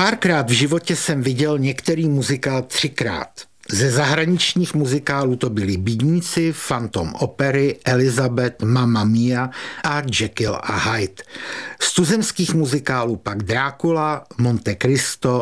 Párkrát v životě jsem viděl některý muzikál 3krát. Ze zahraničních muzikálů to byli Bídníci, Phantom opery, Elizabeth, Mamma Mia a Jekyll a Hyde. Z tuzemských muzikálů pak Drákula, Monte Cristo